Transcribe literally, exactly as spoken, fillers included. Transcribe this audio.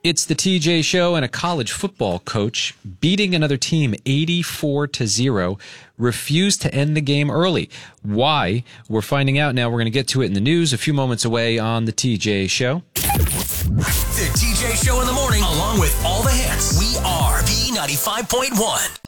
It's the T J Show, and a college football coach beating another team eighty-four to zero refused to end the game early. Why? We're finding out now. We're going to get to it in the news a few moments away on the T J Show. The T J Show in the morning, along with all the hits. We are B ninety-five point one.